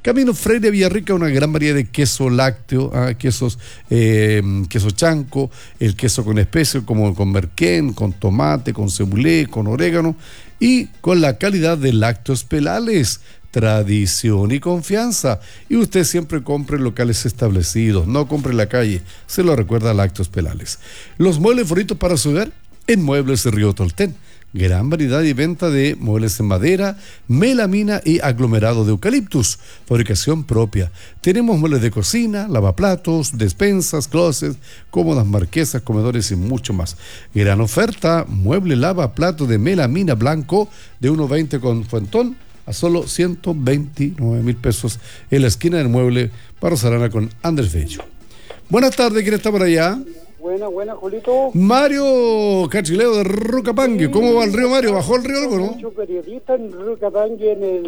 Camino Freire Villarrica, una gran variedad de queso lácteo, quesos, queso chanco, el queso con especias como con merquén, con tomate, con cebulé, con orégano y con la calidad de Lácteos Pelales. Tradición y confianza. Y usted siempre compre en locales establecidos, no compre en la calle. Se lo recuerda Lácteos Pelales. Los muebles favoritos para su hogar en Muebles de Río Tolten. Gran variedad y venta de muebles en madera, melamina y aglomerado de eucaliptus. Fabricación propia. Tenemos muebles de cocina, lavaplatos, despensas, closets, cómodas marquesas, comedores y mucho más. Gran oferta. Mueble lavaplato de melamina blanco de 1.20 con fuentón a solo 129.000 pesos en la esquina del mueble Barros con Andrés Bello. Buenas tardes, ¿quién está por allá? Buena, Julito. Mario Cachileo de Rucapangue. ¿Cómo va el río, Mario? ¿Bajó el río algo, no? Mucho periodista en Rucapangue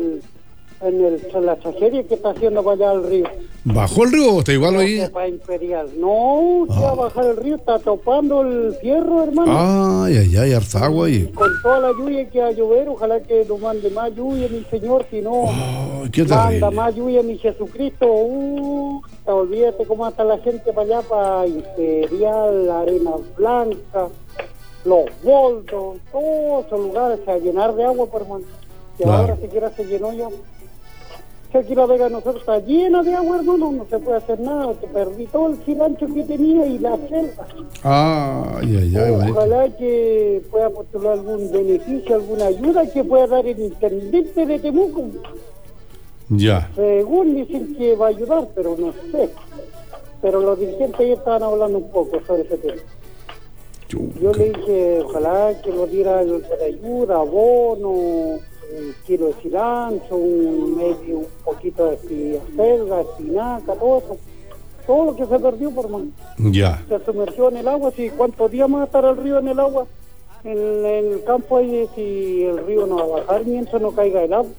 en la tragedia que está haciendo para allá el río. ¿Bajó el río o está igual ahí? Imperial. No, va a bajar el río, está topando el fierro, hermano. Ay, harta agua ahí. Con toda la lluvia que va a llover, ojalá que no mande más lluvia, mi Señor, si no, manda más lluvia, mi Jesucristo. Olvídate cómo está la gente para allá, para Imperial, la Arena Blanca, Los Boldos, todos esos lugares se va a llenar de agua, por hermano. Y ahora siquiera se llenó ya. Aquí la Vega nosotros está llena de agua, hermano, no se puede hacer nada, te perdí todo el silancho que tenía y la selva. Ojalá que pueda postular algún beneficio, alguna ayuda que pueda dar el intendente de Temuco. Ya. Según dicen que va a ayudar, pero no sé. Pero los dirigentes ya estaban hablando un poco sobre ese tema. Yo le dije, ojalá que nos diera de ayuda, abono, un kilo de cilantro, un poquito de acelga, espinaca, todo lo que se perdió, por mano. Ya. Se sumergió en el agua, si cuántos días más estará el río en el agua, en el campo ahí, si el río no va a bajar mientras no caiga el agua.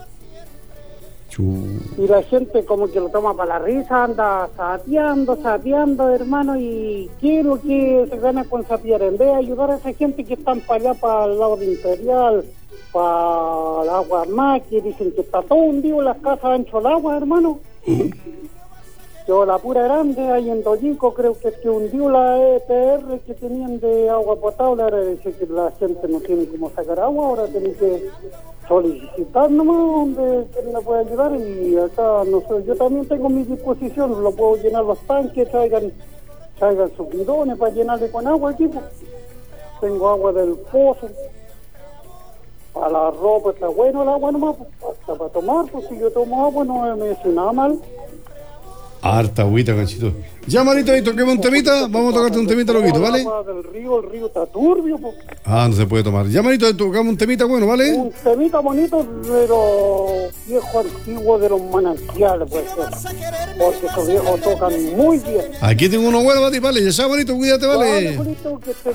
Y la gente como que lo toma para la risa, anda sateando, hermano, y ¿qué es lo que se gana con satear? En vez de ayudar a esa gente que están para allá, para el lado de Imperial, para el agua más, que dicen que está todo hundido, las casas ancho el agua, hermano. Yo la pura grande, ahí en Dollico, creo que hundió la EPR que tenían de agua potable, ahora dice que la gente no tiene cómo sacar agua, ahora tienen que solicitar nomás donde la puede ayudar, y acá no sé, yo también tengo mi disposición, lo puedo llenar los tanques, traigan sus bidones para llenarle con agua aquí, pues. Tengo agua del pozo, para la ropa está bueno el agua nomás, pues, hasta para tomar, pues si yo tomo agua no me hace nada mal. Harta agüita, Cachito. Ya, Marito, ahí toquemos un temita. Vamos a tocarte un temita, loquito, ¿vale? El río está turbio, po. No se puede tomar. Ya, Marito, tocamos un temita bueno, ¿vale? Un temita bonito de los viejos antiguos de los manantiales, puede ser. Porque esos viejos tocan muy bien. Aquí tengo uno bueno para ti, ¿vale? Ya, Marito, cuídate, ¿vale? Vale, bonito, que estés